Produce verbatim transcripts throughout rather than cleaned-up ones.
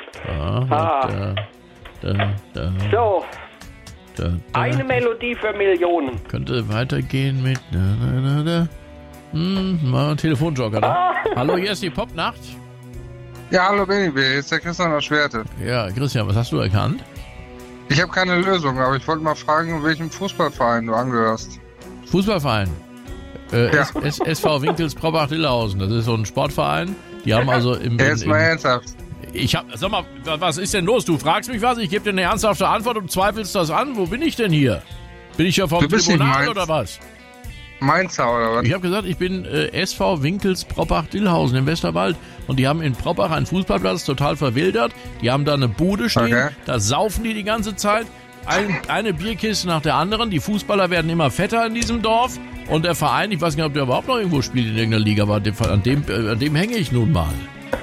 Ah, Ah. Da, da, da, So, da, da. eine Melodie für Millionen. Könnte weitergehen mit. Da, da, da, da. Hm, mal Telefonjoker, ne? Hallo, hier ist die Popnacht. Ja, hallo Benny B, hier ist der Christian aus Schwerte. Ja, Christian, was hast du erkannt? Ich habe keine Lösung, aber ich wollte mal fragen, welchem Fußballverein du angehörst. Fußballverein. Äh, Ja. S- S- SV Winkels Probach-Dillhausen. Das ist so ein Sportverein. Die haben also im. Ja, in- jetzt mal in- ernsthaft. Ich hab. Sag mal, was ist denn los? Du fragst mich was, ich gebe dir eine ernsthafte Antwort und zweifelst das an. Wo bin ich denn hier? Bin ich ja vom Du bist nicht Tribunal Mainz. oder was? Mainzer oder was? Ich habe gesagt, ich bin äh, S V Winkels Probach-Dillhausen im Westerwald und die haben in Probach einen Fußballplatz total verwildert. Die haben da eine Bude stehen, Okay. da saufen die die ganze Zeit. Ein, eine Bierkiste nach der anderen. Die Fußballer werden immer fetter in diesem Dorf. Und der Verein, ich weiß nicht, ob der überhaupt noch irgendwo spielt in irgendeiner Liga, aber an dem, an dem, äh, an dem hänge ich nun mal.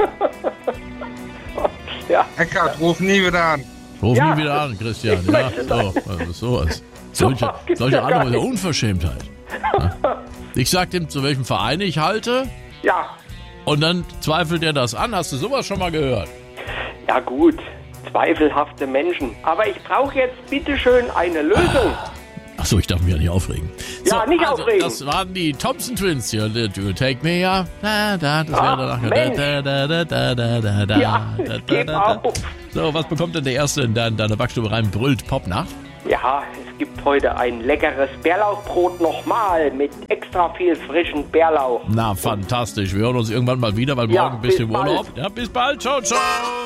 Ja, Eckart, ruf nie wieder an. Ruf Ja, nie wieder an, Christian. ich Ja, möchte so, also sowas. Solche, gibt's solche ja gar andere nicht. Unverschämtheit. Ja. Ich sag dem, zu welchem Verein ich halte, ja, und dann zweifelt er das an. Hast du sowas schon mal gehört? ja gut. Zweifelhafte Menschen. Aber ich brauche jetzt bitteschön eine Lösung. Achso, ich darf mich ja nicht aufregen. Ja, nicht also, aufregen. Das waren die Thompson Twins hier. You take me, ja. Da, da, das Ach, wäre danach. Mensch. Da, da, da, da, da, da, da, Ja, da, ich da, geb da, da. auf. So, was bekommt denn der Erste in deine, deine Backstube rein? Brüllt Popnacht? Ja, es gibt heute ein leckeres Bärlauchbrot nochmal mit extra viel frischen Bärlauch. Na, fantastisch. Wir hören uns irgendwann mal wieder, weil Ja, morgen ein bisschen bis bald. Urlaub. Ja, bis bald. Ciao, ciao.